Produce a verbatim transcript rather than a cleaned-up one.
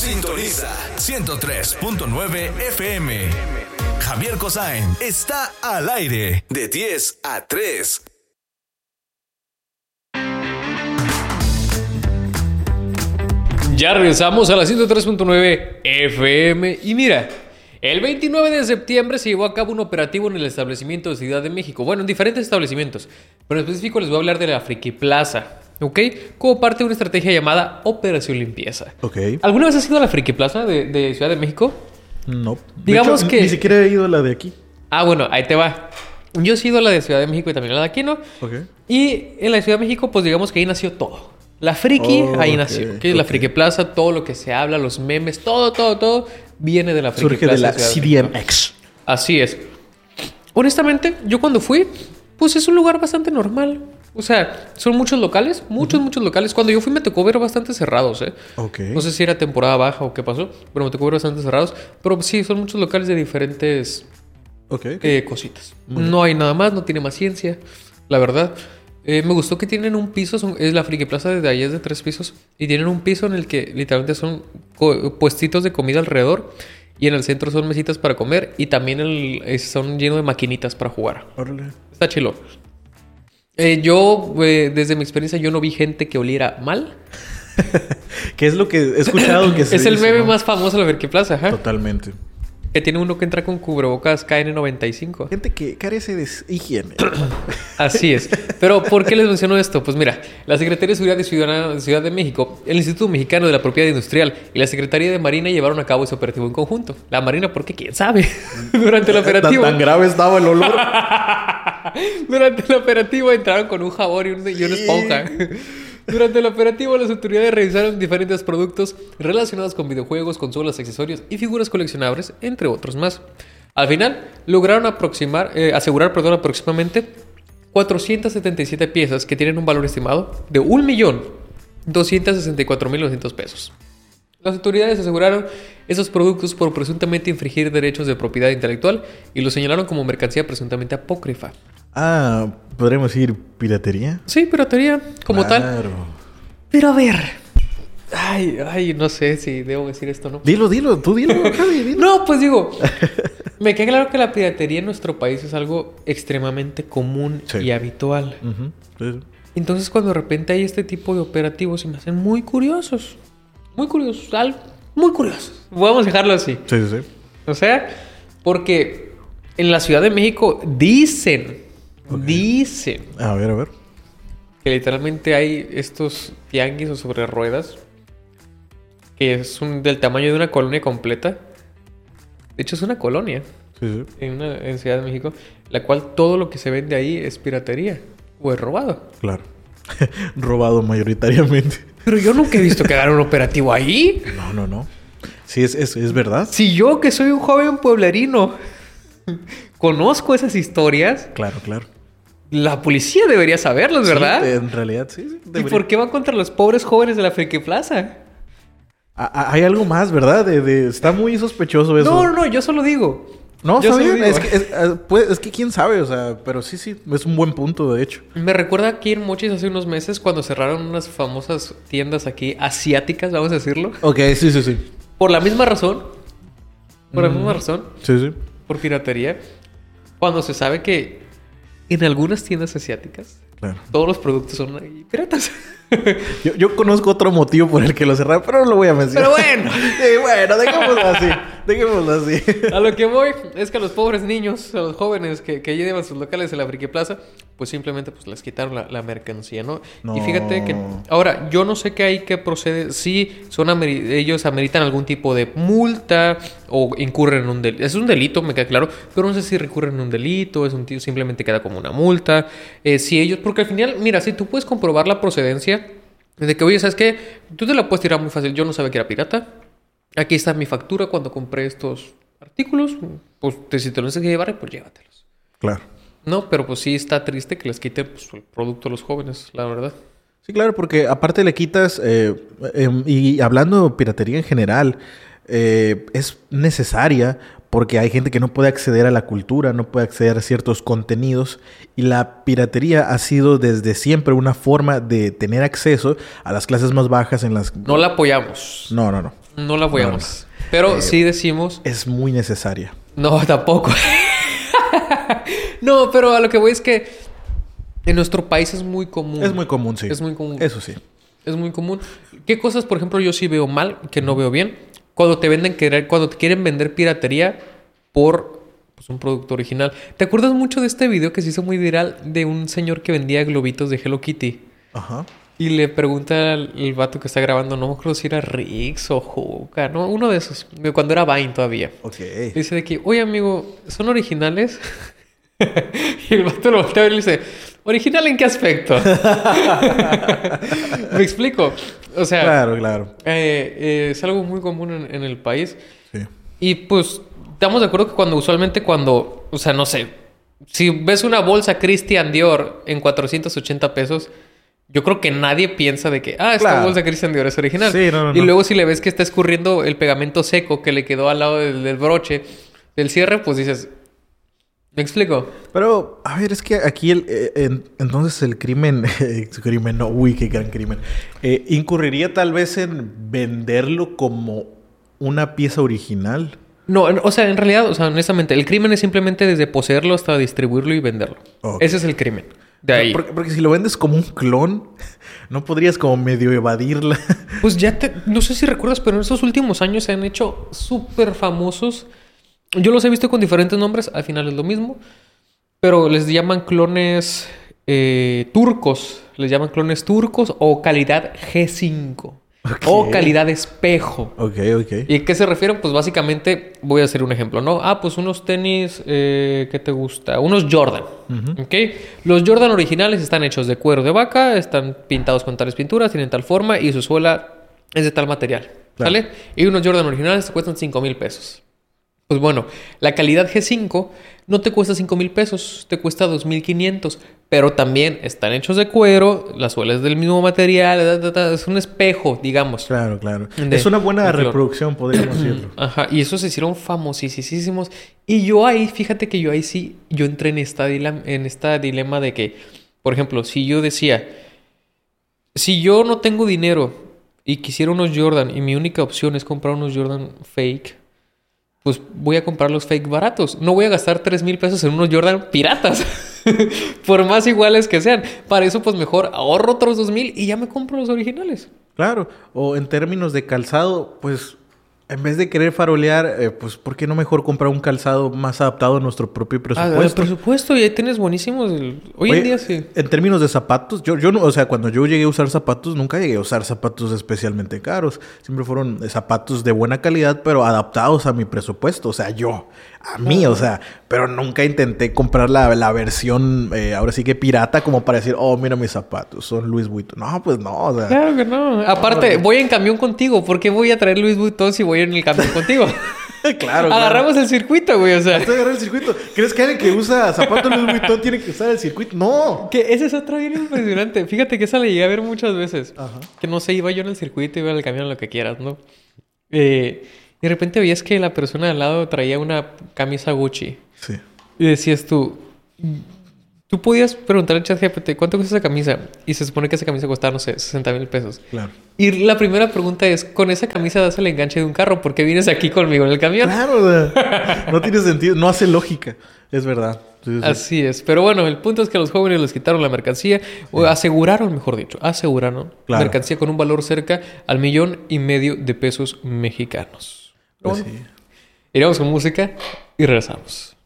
Sintoniza ciento tres punto nueve F M. Javier Cosain está al aire de diez a tres. Ya regresamos a la ciento tres punto nueve F M. Y mira, el veintinueve de septiembre se llevó a cabo un operativo en el establecimiento de Ciudad de México. Bueno, en diferentes establecimientos, pero en específico les voy a hablar de la Friki Plaza, ¿ok? Como parte de una estrategia llamada Operación Limpieza. Ok. ¿Alguna vez has ido a la Friki Plaza de, de Ciudad de México? No. Digamos de hecho, que... Ni siquiera he ido a la de aquí. Ah, bueno, ahí te va. Yo he sido a la de Ciudad de México y también a la de aquí, ¿no? Ok. Y en la Ciudad de México, pues digamos que ahí nació todo. La Friki, oh, ahí nació. okay, ¿okay? La Friki Plaza, todo lo que se habla, los memes, todo, todo, todo viene de la Friki Surge Plaza. de la de C D M X. Así es. Honestamente, yo cuando fui, pues es un lugar bastante normal. O sea, son muchos locales, muchos, uh-huh. muchos locales. Cuando yo fui me tocó ver bastante cerrados, ¿eh? Ok. No sé si era temporada baja o qué pasó, pero me tocó ver bastante cerrados. Pero sí, son muchos locales de diferentes okay, okay. Eh, cositas. No hay nada más, no tiene más ciencia, la verdad. Eh, me gustó que tienen un piso, son, es la Friki Plaza desde ahí es de tres pisos. Y tienen un piso en el que literalmente son co- puestitos de comida alrededor. Y en el centro son mesitas para comer. Y también el, eh, son llenos de maquinitas para jugar. Órale. Está chilo. Eh, yo, eh, desde mi experiencia, yo no vi gente que oliera mal. ¿Qué es lo que he escuchado que se Es el dice, meme ¿no? más famoso de la Friki Plaza, ajá. Totalmente. Que tiene uno que entra con cubrebocas K N noventa y cinco. Gente que carece de higiene. Así es. Pero, ¿por qué les menciono esto? Pues mira, la Secretaría de Seguridad de Ciudad, de Ciudad de México, el Instituto Mexicano de la Propiedad Industrial y la Secretaría de Marina llevaron a cabo ese operativo en conjunto. La Marina, ¿por qué? ¿Quién sabe? Durante el operativo. ¿Tan, tan grave estaba el olor? Durante el operativo entraron con un jabón y, un, y una esponja. Durante el operativo, las autoridades revisaron diferentes productos relacionados con videojuegos, consolas, accesorios y figuras coleccionables, entre otros más. Al final, lograron aproximar, eh, asegurar perdón, aproximadamente cuatrocientas setenta y siete piezas que tienen un valor estimado de un millón doscientos sesenta y cuatro mil novecientos pesos. Las autoridades aseguraron esos productos por presuntamente infringir derechos de propiedad intelectual y los señalaron como mercancía presuntamente apócrifa. Ah, ¿podríamos decir piratería? Sí, piratería, como claro. tal. Pero a ver. Ay, ay, no sé si debo decir esto o no. Dilo, dilo, tú dilo, Javi, dilo. No, pues digo, me queda claro que la piratería en nuestro país es algo extremadamente común sí. y habitual. Uh-huh. Sí. Entonces, cuando de repente hay este tipo de operativos, se me hacen muy curiosos. Muy curiosos, algo muy curiosos. Podemos dejarlo así. Sí, sí, sí. O sea, porque en la Ciudad de México dicen... Okay. Dice a ver, a ver. que literalmente hay estos tianguis o sobre ruedas que es un, del tamaño de una colonia completa. De hecho, es una colonia sí, sí. En, una, en Ciudad de México, la cual todo lo que se vende ahí es piratería o es robado. Claro. Robado mayoritariamente. Pero yo nunca he visto que hagan un operativo ahí. No, no, no. Sí, es, es, es verdad. Si yo, que soy un joven pueblerino, conozco esas historias. Claro, claro. La policía debería saberlas, ¿verdad? Sí, en realidad, sí. sí ¿Y por qué va contra los pobres jóvenes de la Friki Plaza? A- hay algo más, ¿verdad? De, de... Está muy sospechoso eso. No, no, no. Yo solo digo. No, yo está bien. Digo. Es que, es, pues, es que quién sabe, o sea... Pero sí, sí. Es un buen punto, de hecho. Me recuerda aquí en Mochis hace unos meses cuando cerraron unas famosas tiendas aquí asiáticas, vamos a decirlo. Ok, sí, sí, sí. Por la misma razón. Por mm. la misma razón. Sí, sí. Por piratería. Cuando se sabe que en algunas tiendas asiáticas, claro, todos los productos son piratas. yo, yo conozco otro motivo por el que lo cerraron, pero no lo voy a mencionar. Pero bueno. Sí, bueno, dejémoslo así. Dejémoslo así. A lo que voy es que a los pobres niños, a los jóvenes que, que llevan sus locales en la Friki Plaza, pues simplemente pues les quitaron la, la mercancía, ¿no? No. Y fíjate que... Ahora, yo no sé qué hay que procede. Si son ameri- ellos ameritan algún tipo de multa o incurren en un delito. Es un delito, me queda claro, pero no sé si recurren en un delito, es un tío, simplemente queda como una multa. Eh, si ellos... Porque al final, mira, si tú puedes comprobar la procedencia de que, oye, ¿sabes qué? Tú te la puedes tirar muy fácil. Yo no sabía que era pirata. Aquí está mi factura cuando compré estos artículos. Pues si te los tienes que llevar, pues llévatelos. Claro. No, pero pues sí está triste que les quiten pues, el producto a los jóvenes, la verdad. Sí, claro, porque aparte le quitas... Eh, eh, y hablando de piratería en general, eh, es necesaria porque hay gente que no puede acceder a la cultura, no puede acceder a ciertos contenidos. Y la piratería ha sido desde siempre una forma de tener acceso a las clases más bajas en las... No la apoyamos. No, no, no. No la apoyamos. No, no. Pero eh, sí decimos... Es muy necesaria. No, tampoco. No, pero a lo que voy es que en nuestro país es muy común. Es muy común, sí. Es muy común. Eso sí. Es muy común. ¿Qué cosas, por ejemplo, yo sí veo mal, que no veo bien? Cuando te venden querer, cuando te quieren vender piratería por pues, un producto original. ¿Te acuerdas mucho de este video que se hizo muy viral de un señor que vendía globitos de Hello Kitty? Ajá. Y le pregunta al el vato que está grabando, no me acuerdo si era Rix o Juca, ¿no? Uno de esos, de cuando era Vine todavía. Ok. Dice de que, oye amigo, ¿son originales? Y el vato lo voltea a ver y le dice, ¿original en qué aspecto? ¿Me explico? O sea... Claro, claro. Eh, eh, es algo muy común en, en el país. Sí. Y pues, estamos de acuerdo que cuando usualmente cuando... O sea, no sé. Si ves una bolsa Christian Dior en cuatrocientos ochenta pesos... Yo creo que nadie piensa de que... Ah, esta claro. bolsa Christian Dior es original. Sí, no, no, y no. luego si le ves que está escurriendo el pegamento seco que le quedó al lado del, del broche, del cierre, pues dices... ¿Me explico? Pero, a ver, es que aquí el, eh, en, entonces el crimen... Eh, crimen, no, uy, qué gran crimen. Eh, incurriría tal vez en venderlo como una pieza original. No, o sea, en realidad, o sea, honestamente, el crimen es simplemente desde poseerlo hasta distribuirlo y venderlo. Okay. Ese es el crimen. De ahí. Porque, porque si lo vendes como un clon, no podrías como medio evadirla. Pues ya te... No sé si recuerdas, pero en estos últimos años se han hecho súper famosos. Yo los he visto con diferentes nombres. Al final es lo mismo. Pero les llaman clones eh, turcos. Les llaman clones turcos o calidad G cinco. Okay. O calidad espejo. Ok, ok. ¿Y a qué se refieren? Pues básicamente, voy a hacer un ejemplo, ¿no? Ah, pues unos tenis, eh, ¿qué te gusta? Unos Jordan, uh-huh. ¿ok? Los Jordan originales están hechos de cuero de vaca, están pintados con tales pinturas, tienen tal forma y su suela es de tal material, claro. ¿Sale? Y unos Jordan originales te cuestan cinco mil pesos. Pues bueno, la calidad G cinco no te cuesta cinco mil pesos, te cuesta dos mil quinientos. Pero también están hechos de cuero, la suela es del mismo material, da, da, da, es un espejo, digamos. Claro, claro. De, es una buena reproducción, podríamos decirlo. Ajá, y esos se hicieron famosísimos. Y yo ahí, fíjate que yo ahí sí, yo entré en esta, dilema, en esta dilema de que, por ejemplo, si yo decía, si yo no tengo dinero y quisiera unos Jordan y mi única opción es comprar unos Jordan fake, pues voy a comprar los fake baratos. No voy a gastar tres mil pesos en unos Jordan piratas. Por más iguales que sean. Para eso, pues mejor ahorro otros dos mil y ya me compro los originales. Claro. O en términos de calzado, pues en vez de querer farolear, eh, pues ¿por qué no mejor comprar un calzado más adaptado a nuestro propio presupuesto? Ah, el presupuesto. Y ahí tienes buenísimos. El... Hoy Oye, en día sí. En términos de zapatos, yo, yo no, o sea, cuando yo llegué a usar zapatos, nunca llegué a usar zapatos especialmente caros. Siempre fueron zapatos de buena calidad, pero adaptados a mi presupuesto. O sea, yo, a mí, uh-huh. o sea, pero nunca intenté comprar la, la versión, eh, ahora sí que pirata, como para decir, oh, mira mis zapatos, son Louis Vuitton. No, pues no, o sea. Claro que no. Aparte, no, voy en camión contigo. ¿Por qué voy a traer Louis Vuitton si voy en el camión contigo? Claro, agarramos claro. el circuito, güey, o sea. Estoy agarrando el circuito. ¿Crees que alguien que usa zapatos Louis Vuitton tiene que usar el circuito? ¡No! Que ese es otro bien impresionante. Fíjate que esa la llegué a ver muchas veces. Ajá. Que no sé, iba yo en el circuito, iba en el camión, lo que quieras, ¿no? Eh, y de repente veías que la persona de al lado traía una camisa Gucci. Sí. Y decías tú... Tú podías preguntar al ChatGPT ¿cuánto cuesta esa camisa? Y se supone que esa camisa costaba, no sé, sesenta mil pesos. Claro. Y la primera pregunta es, ¿con esa camisa das el enganche de un carro? ¿Por qué vienes aquí conmigo en el camión? Claro, no tiene sentido, no hace lógica. Es verdad. Sí, sí. Así es. Pero bueno, el punto es que a los jóvenes les quitaron la mercancía, o aseguraron, mejor dicho, aseguraron claro. mercancía con un valor cerca al millón y medio de pesos mexicanos. Pues bueno, sí. iremos con música y regresamos.